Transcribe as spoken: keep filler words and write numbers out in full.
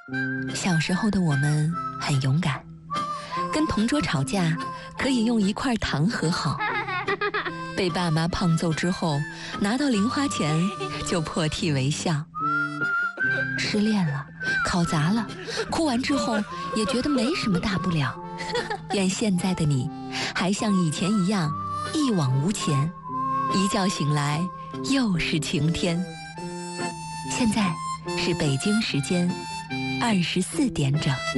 小时候的我们很勇敢，跟同桌吵架可以用一块糖和好，被爸妈胖揍之后拿到零花钱就破涕为笑。失恋了，考砸了，哭完之后也觉得没什么大不了。愿现在的你还像以前一样一往无前，一觉醒来又是晴天。现在是北京时间二十四点整。